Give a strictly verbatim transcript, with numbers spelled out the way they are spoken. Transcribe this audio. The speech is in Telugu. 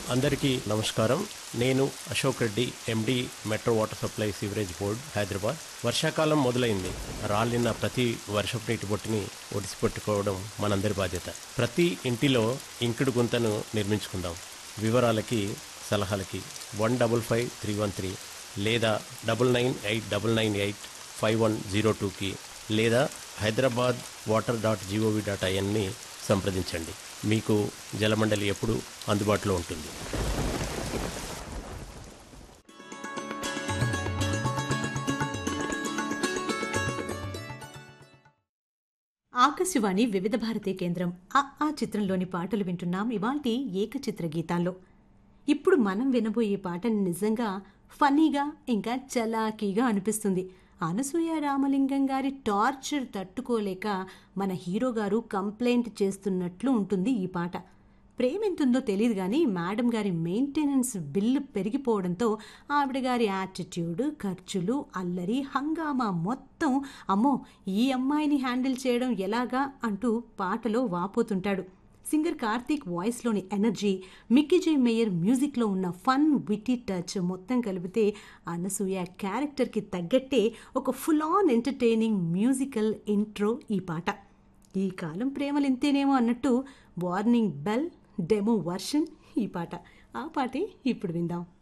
అందరికీ నమస్కారం. నేను అశోక్ రెడ్డి, ఎండి, metro water supply sewerage board, Hyderabad. వర్షాకాలం మొదలైంది. రాలిన ప్రతి వర్షపు నీటి బొట్టుని ఒడిసిపెట్టుకోవడం మనందరి బాధ్యత. ప్రతి ఇంటిలో ఇంకుడు గుంతను నిర్మించుకుందాం. వివరాలకి సలహాలకి one double five three one three లేదా double nine eight double nine eight five one zero టూకి లేదా Hyderabad water dot GOV dot ఐఎన్ని సంప్రదించండి. మీకు జలమండలి ఎప్పుడు అందుబాటులో ఉంటుంది. ఆకాశవాణి వివిధ భారతి కేంద్రం. ఆ ఆ చిత్రంలోని పాటలు వింటున్నాం ఇవాల్టి ఏకచిత్ర గీతాల్లో. ఇప్పుడు మనం వినబోయే పాట నిజంగా ఫన్నీగా ఇంకా చలాకీగా అనిపిస్తుంది. అనసూయ రామలింగం గారి టార్చర్ తట్టుకోలేక మన హీరో గారు కంప్లైంట్ చేస్తున్నట్లు ఉంటుంది ఈ పాట. ప్రేమెంతుందో తెలియదు కానీ మేడం గారి మెయింటెనెన్స్ బిల్లు పెరిగిపోవడంతో ఆవిడ గారి యాటిట్యూడ్, ఖర్చులు, అల్లరి, హంగామా మొత్తం అమ్మో ఈ అమ్మాయిని హ్యాండిల్ చేయడం ఎలాగా అంటూ పాటలో వాపోతుంటాడు. సింగర్ కార్తీక్ వాయిస్లోని ఎనర్జీ, మిక్కీ జే మేయర్ మ్యూజిక్లో ఉన్న ఫన్, విటీ టచ్ మొత్తం కలిపితే అనసూయ క్యారెక్టర్కి తగ్గట్టే ఒక full on entertaining musical intro ఈ పాట. ఈ కాలం ప్రేమలు ఇంతేనేమో అన్నట్టు వార్నింగ్ బెల్ డెమో వర్షన్ ఈ పాట. ఆ పాటే ఇప్పుడు విందాం.